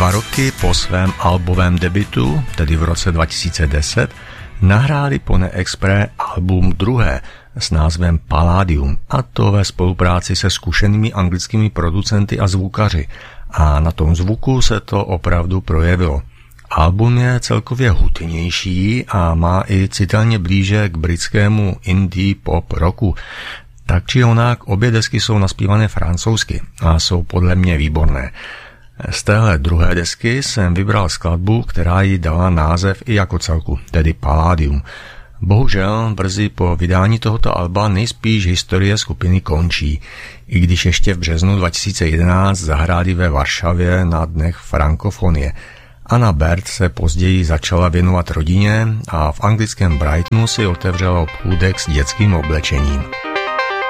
2 roky po svém albovém debutu, tedy v roce 2010, nahráli Pone Express album druhé s názvem Palladium, a to ve spolupráci se zkušenými anglickými producenty a zvukaři. A na tom zvuku se to opravdu projevilo. Album je celkově hutnější a má i citelně blíže k britskému indie pop rocku. Tak či onak, obě desky jsou naspívané francouzsky a jsou podle mě výborné. Z téhle druhé desky jsem vybral skladbu, která jí dala název i jako celku, tedy Palladium. Bohužel brzy po vydání tohoto alba nejspíš historie skupiny končí, i když ještě v březnu 2011 zahráli ve Varšavě na Dnech frankofonie. Anna Bird se později začala věnovat rodině a v anglickém Brightonu si otevřela obchůdek s dětským oblečením.